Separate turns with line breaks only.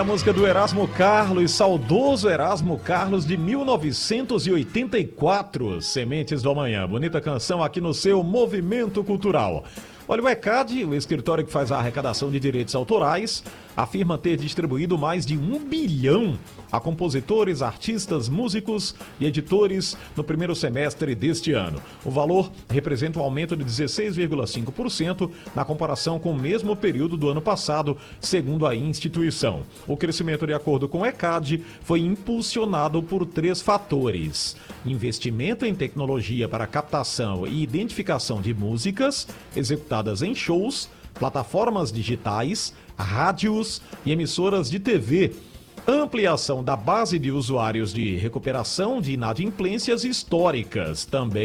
a música do Erasmo Carlos, saudoso Erasmo Carlos de 1984, Sementes do Amanhã. Bonita canção aqui no seu Movimento Cultural. Olha, o ECAD, o escritório que faz a arrecadação de direitos autorais, afirma ter distribuído mais de 1 bilhão a compositores, artistas, músicos e editores no primeiro semestre deste ano. O valor representa um aumento de 16,5% na comparação com o mesmo período do ano passado, segundo a instituição. O crescimento, de acordo com o ECAD, foi impulsionado por 3 fatores: investimento em tecnologia para captação e identificação de músicas executadas em shows, plataformas digitais, rádios e emissoras de TV, ampliação da base de usuários de recuperação de inadimplências históricas, também